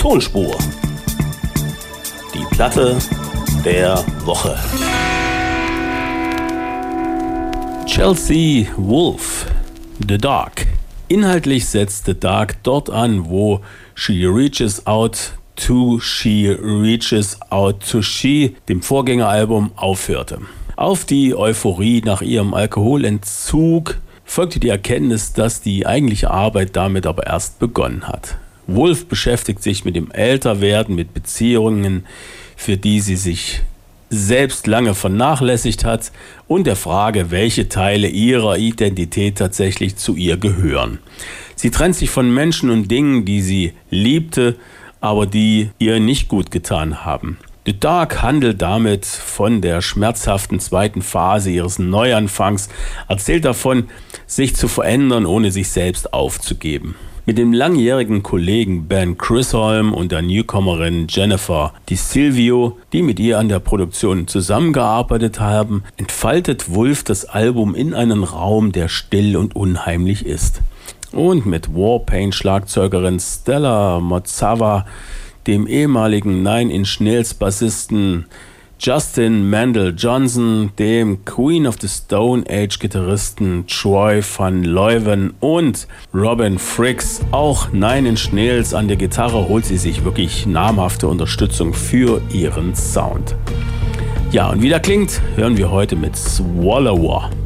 Tonspur. Die Platte der Woche. Chelsea Wolfe, The Dark. Inhaltlich setzt The Dark dort an, wo She Reaches Out to She, dem Vorgängeralbum, aufhörte. Auf die Euphorie nach ihrem Alkoholentzug folgte die Erkenntnis, dass die eigentliche Arbeit damit aber erst begonnen hat. Wolfe beschäftigt sich mit dem Älterwerden, mit Beziehungen, für die sie sich selbst lange vernachlässigt hat, und der Frage, welche Teile ihrer Identität tatsächlich zu ihr gehören. Sie trennt sich von Menschen und Dingen, die sie liebte, aber die ihr nicht gut getan haben. The Dark handelt damit von der schmerzhaften zweiten Phase ihres Neuanfangs, erzählt davon, sich zu verändern, ohne sich selbst aufzugeben. Mit dem langjährigen Kollegen Ben Chisholm und der Newcomerin Jennifer DiSilvio, die mit ihr an der Produktion zusammengearbeitet haben, entfaltet Wolfe das Album in einen Raum, der still und unheimlich ist. Und mit Warpaint-Schlagzeugerin Stella Mozava, dem ehemaligen Nine Inch Nails Bassisten Justin Mandel Johnson, dem Queen of the Stone Age Gitarristen Troy Van Leeuwen und Robin Fricks, auch Nine Inch Nails an der Gitarre, holt sie sich wirklich namhafte Unterstützung für ihren Sound. Ja, und wie der klingt, hören wir heute mit Swallower.